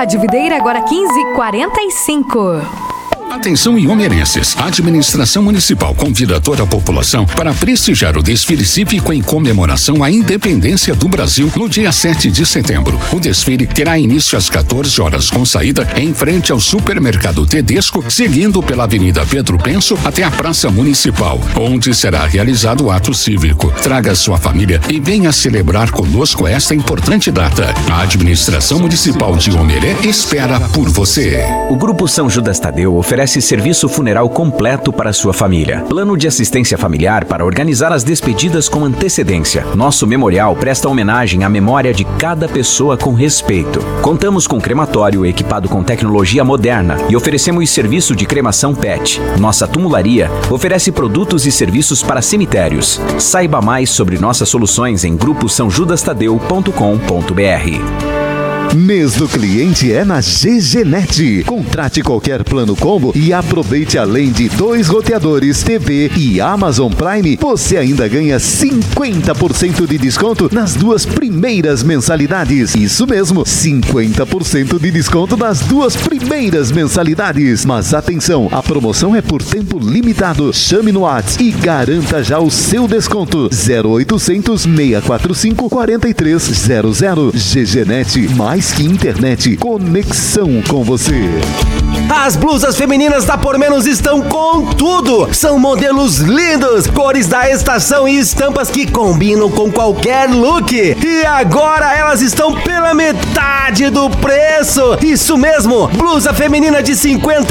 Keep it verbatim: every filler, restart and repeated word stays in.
Rádio Videira, agora quinze e quarenta e cinco. Atenção iomerenses, a administração municipal convida toda a população para prestigiar o desfile cívico em comemoração à independência do Brasil no dia sete de setembro. O desfile terá início às quatorze horas com saída em frente ao supermercado Tedesco, seguindo pela Avenida Pedro Penso até a Praça Municipal, onde será realizado o ato cívico. Traga sua família e venha celebrar conosco esta importante data. A administração municipal de Iomerê espera por você. O Grupo São Judas Tadeu oferece serviço funeral completo para sua família. Plano de assistência familiar para organizar as despedidas com antecedência. Nosso memorial presta homenagem à memória de cada pessoa com respeito. Contamos com crematório equipado com tecnologia moderna e oferecemos serviço de cremação P E T. Nossa tumularia oferece produtos e serviços para cemitérios. Saiba mais sobre nossas soluções em grupo são judas tadeu ponto com ponto b r. Mês do cliente é na G G Net. Contrate qualquer plano combo e aproveite, além de dois roteadores, T V e Amazon Prime, você ainda ganha cinquenta por cento de desconto nas duas primeiras mensalidades. Isso mesmo, cinquenta por cento de desconto nas duas primeiras mensalidades. Mas atenção, a promoção é por tempo limitado. Chame no WhatsApp e garanta já o seu desconto. zero oitocentos, seiscentos e quarenta e cinco, quarenta e três zero zero. G G Net, mais que internet, conexão com você. As blusas femininas da Por Menos estão com tudo. São modelos lindos, cores da estação e estampas que combinam com qualquer look. E agora elas estão pela metade do preço. Isso mesmo, blusa feminina de cinquenta